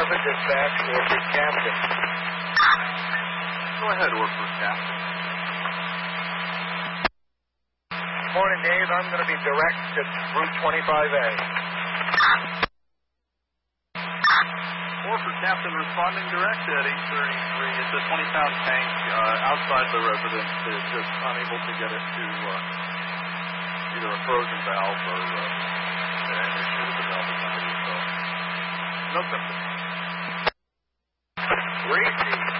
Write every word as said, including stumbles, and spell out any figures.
Donovan, dispatch, Orford Captain. Go ahead, Orford Captain. Morning, Dave. I'm going to be direct to Route twenty-five A. Orford Captain responding direct at eight thirty-three. It's a twenty pound tank uh, outside the residence. It's just unable to get it to uh, either a frozen valve or uh, an issue with the valve assembly. So, no symptoms. Racy.